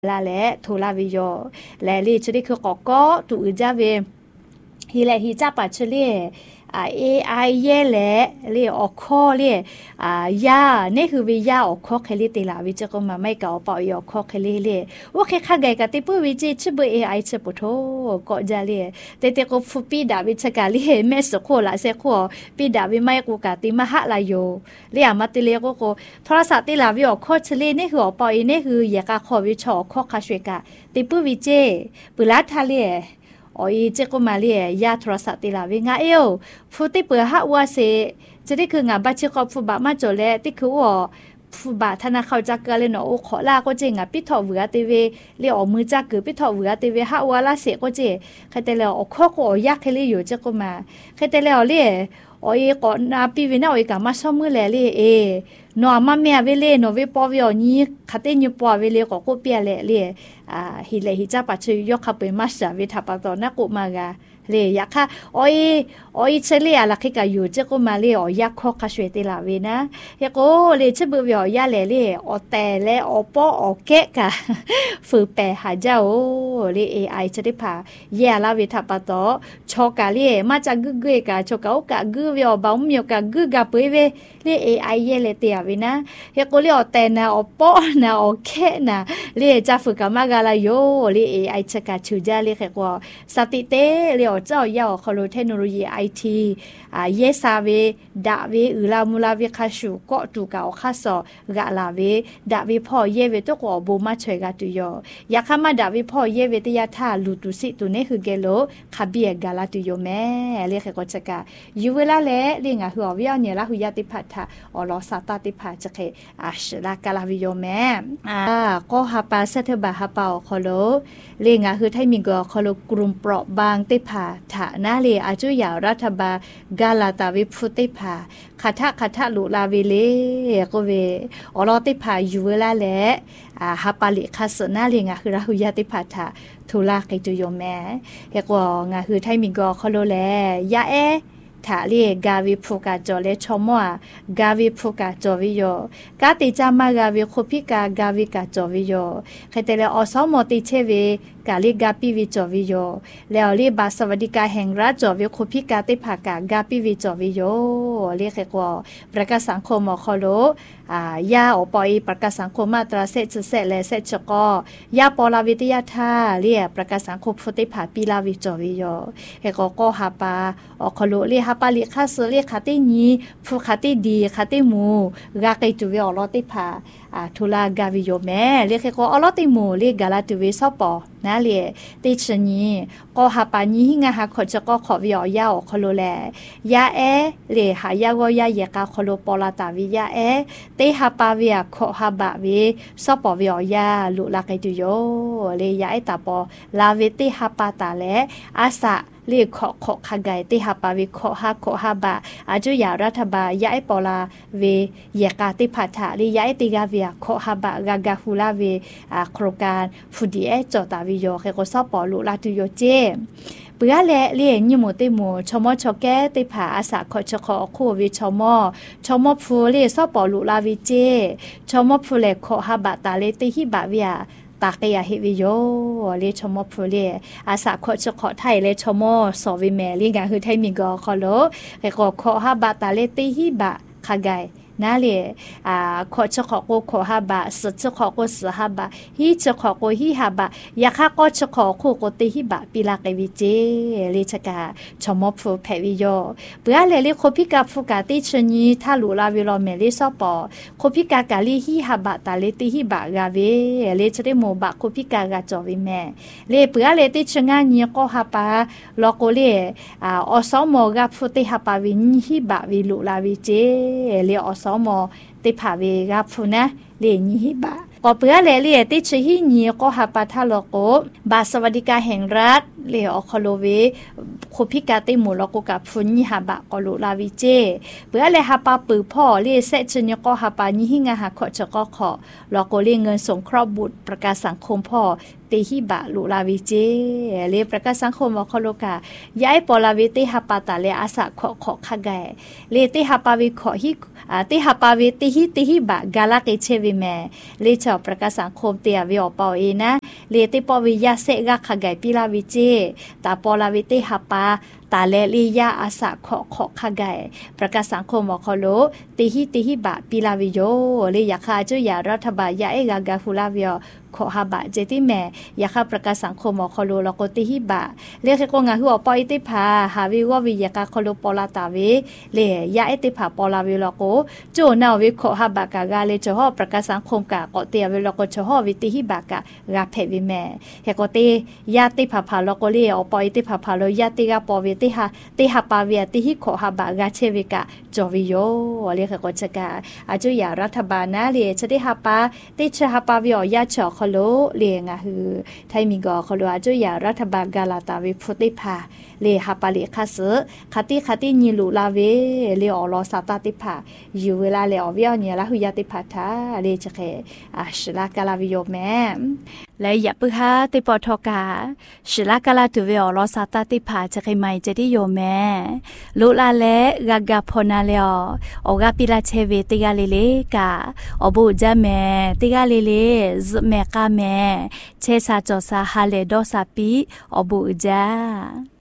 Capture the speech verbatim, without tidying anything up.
ลาแลโทลาวิโยแลลีชดิคือกอก็ตุอจาเวฮิแลฮิจาปัชเลอ่า เอ ไอ เย่แลเลออคอเลอ่ายาเนี่ยคือวิยาออคอเคลิติลาวิจก็มาไม่เก่าปอยอคอเคลิเลโอเคค่ะไงกะติปุวิจิชบุเอไอชปุโทก็จาเลเตเตก็ฟุปีดาวิชกาลิเฮเมสโคลาเซโคปีดาวิไม่กูกะติมหะลายโยเรียมาติเลก็ก็โทรศัพท์ติลาวิออคอชเลเนี่ยคืออปอยเนี่ยคือยากะขอวิชอคอคาชเวกะติปุวิเจปุลาทะเลโอ้ยเจ้าก็มาเรียยาโทรศัพท์ติลาวิงาเอวฟูติเปิดฮะว่าเสจะได้คืองานบัตรเชกอบฟูบะมาโจเลติคือว่าฟูบะธนาคารจักกันเลยเนาะโอ้ขอลาก็จริงอ่ะปิดถอดเวือตีเวเรียออกมือจักคือปิดถอดเวือตีเวฮะว่าลาเสก็เจใครแต่แล้วออกข้อก็ยากแค่เลยอยู่เจ้าก็มาใครแต่แล้วเรียโอ้ยก่อนนาปีวินาโอ้ยกามาซ้อมมือแลเลยเอนัวมาเมียเวเลนัวเวปอวิอนี้ขัดเตนยูปอเวเลก็ก็เปียแลเลยอ่าฮิเลฮิจ้าปัจจุยกขับไปมาสาวิทับปะตอนักกุมากาเลยอยากค่ะโอ้ยโอ้ยเฉลี่ยละคิกาอยู่เจ้าก็มาเลยอ๋อยากข้อคาชเวติลาเวนะยากโอ้เลยเชื่อบุวิอยาเลยเลยอ๋อแต่และอ๋อปออ๋อเกะกะฝือแปรหาเจ้าโอ้เลยเอไอจะได้พาแย่ละวิทับปะตอชอกาเลยมาจากกึกเกกะชอกาโอกะกึวิอบ้ามีโอกะกึกกะเปยเวเลยเอไอเย่เลยเตียเวนะยากเลยอ๋อแต่นะอ๋อปอนะอ๋อเกะนะเลยจะฝึกกามากาลาโยเลยเอไอจะกะชูจ้าเลยแค่ว่าสติเตเลยเจ้ายาวคอโลเทคโนโลยีไอทีอ่าเยซาเวดาเวอุลามูลาเวคาชูก็ตูกาอคาซอกะลาเวดาเวพ่อเยเวตกอบูมาช่วยกะตุยอยากมาดาเวพ่อเยเวตยาทาลูตุสิตุเนคือเกโลคาเบียกาลาตุยแม่เรียกก็จะกะอยู่เวลาแลเรียงอ่ะหัววิอเนี่ยละหุยาติพัทธะอลอซาตาติพัจะเคอาชลากาลาวิโยแม่อ่าก็หาปาเซเทบาหาเปาคอโลเรียงอ่ะคือไทมิงก็คอโลกลุ่มเปราะบางติผาฐานาเลอาจุยาวรัฐบาลกาลาตาวิพุติภาคาทะคาทะลุลาเวเลก็เวอลอติภาอยู่เวลาแลอ่าฮาปาลิคาสนาเลงะคือราหุยาติภาทะทุลาไกจุโยแม่เฮกว่างะคือไทมิงก็คอโลแลยาเอถาเรียกาวิพูกาจอเลชอมัวกาวิพูกาจอวิโยกาติจามากาวิคุพิกากาวิกาจอวิโยใครแต่ละอสมติเชเวกาลิกาปิวิจอวิโยแล้วเรียบาสวัสดิการแห่งรัฐจอวิคุพิกาติภากากาปิวิจอวิโยเรียกแค่ว่าประกาศสังคมอคอโลอ่ายาอปอยประกาศสังคมมาตราเซจเซและเซจกอยาปอลาวิทยาธาเรียประกาศสังคมพุติภาปิลาวิจอวิโยเฮก็ก็หาปาอคอโลเรียฮาปาลิคาสเรียคาติญีผู้คาติดีคาติมูกาไกจุเวอลอติภาอ่าทุลากาวิโยแม่เรียกก็อลอติมูเรียกาลาตุเวซอปอนะเรียติชนีก็หาปานี้หิงาหาขอจะก็ขอวิอยาอคอโลแลยาเอเรหายาวอยาเยกาคอโลปอลาตาวิยาเอเตหาปาวิยขอหาบะเวซอปอวิอยาลุลาไกตุโยเลยยาไอตาปอลาเวติหาปาตาแลอาสะเรียกขอขอขากายติหาปาวิขอหาขอหาบะอาจุยารัฐบาลยาไอปอลาเวเยกาติพัทธะเลยยาไอติกาวิยขอหาบะกากาฮูลาเวอาโครงการฟุดีเอจอตาวิโยเฮโกซอปอลุลาตุโยเจเปื้อแลเรียนยิโมติโมชมอชอแกติผาอาสาขอชขอคู่วิชมอชมอฟูเรียซอปอลุลาวิเจชมอฟูเลขอหาบะตาเลติฮิบะวิยาตากยาฮิวิโยเลชมอพูเลอาสาขอจะขอไทยเลชมอสอวิเมลีงาคือไทยมีกอขอโลเฮกอขอฮาบะตาเลติฮิบะคากายนาเลอ่าขอจะขอโกขอฮาบะสจะขอโกสฮาบะฮิจะขอโกฮิฮาบะยาคาก็จะขอโคโกติฮิบะปิลากวิเจเลชกาชมอพูแพวิโยเปื้อเลเลโคพิกาฟูกาติชนีทาลุลาวิโลเมเลซอปอโคพิกากาลิฮิฮาบะตาเลติฮิบะกาเวเลชเรโมบะโคพิกากาจอวิแม่เลเปื้อเลติชงานีก็ฮาปาลอโกเลอ่าอสมกาฟูติฮาปาวินฮิบะวิลุลาวิเจเลอสมติภาเวกาฟูนะเลญิฮิบะก็เปื้อเลเลติชหินีก็หาปาทาโลโกบาสวัสดิการแห่งรัฐเลอคอโลเวคุพิกาติมูโลโกกับฟุญิหาบะกอลุลาวิเจเปื้อเลหาปาปือพ่อเลเซชญก็หาปาญิหิงาหาขอจะก็ขอโลโกเลเงินสงเคราะห์บุตรประกาศสังคมพ่อตีหิบะลุลาวิเจเลประกาศสังคมมอคโลกาย้ายปอลาวิเตหาปาตาเลอาสะขอขอขะไกเลเตหาปาวิขอฮิอาเตหาปาวิเตหิเตหิบะกาลาเกเชวิแมเลชอประกาศสังคมเตียวิอปอเอนะเลเตปอวิยาเซกะขะไกปิลาวิเจตาปอลาวิเตหาปาตาเลลียาอาสะขอขอขะไกประกาศสังคมมอคโลติหิติหิบะปิลาวิโยเลยาคาจุยารัฐบาลยาเอกากาฟูลาวิโอขอฮาบะเจติแมยาคาประกาศสังคมมอคโลลโกติหิบะเลขกงาหัวปออิติพาหาวิววิยากาคโลปอลาตาเวเลยาเอติพาปอลาวิโลโกโจนาวิขอฮาบะกากาเลจอประกาศสังคมกะกอเตียวิโลโกจอวิติหิบะกะกาเพวิแมเฮโกติยาติพาพาโลโกเลอปออิติพาพาโลยาติกาปอวิติฮาติฮาปาเวียติหิขอฮาบะกาเชวิกะจอวิโยเลขกจกาอาจุยารัฐบาลนะเลชติฮาปาติชฮาปาวิอยาจอคโลเลงะฮือไทยมีกอคโลอาจุยารัฐบาลกาลาตาวิพุติพาเลฮาปาเลคาเสคติคติญิลุลาเวเลอลอสาตาติพาอยู่เวลาเลอวิอเนียละหุยาติพาทาเลจเคอาชลากาลาวิโยแมและอย่าปึฮาติปอทอกาชลากาลาตุเวอลอสาตาติพาจะเคไมจะดิโยแมลุลาเลกากาพนาเลอโอกาปิลาเชเวติกาเลเลกาอบูจาเมติกาเลเลซเมกาเมเชซาจอซาฮาเลโดซาปิอบูจา